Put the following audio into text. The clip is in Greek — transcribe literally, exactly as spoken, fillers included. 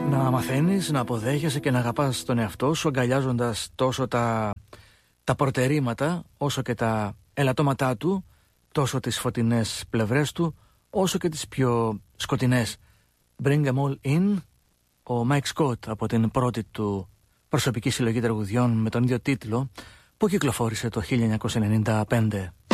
Να μαθαίνεις, να αποδέχεσαι και να αγαπάς τον εαυτό σου, αγκαλιάζοντας τόσο τα, τα προτερήματα όσο και τα ελαττώματά του, τόσο τις φωτεινές πλευρές του όσο και τις πιο σκοτεινές. Bring them all in, ο Mike Scott από την πρώτη του προσωπική συλλογή τραγουδιών με τον ίδιο τίτλο που κυκλοφόρησε το χίλια εννιακόσια ενενήντα πέντε.